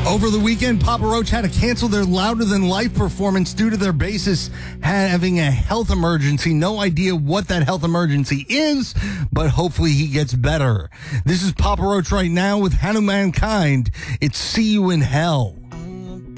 Over the weekend, Papa Roach had to cancel their Louder Than Life performance due to their bassist having a health emergency. No idea what that health emergency is, but hopefully he gets better. This is Papa Roach right now with Hanuman Kind. It's See You in Hell.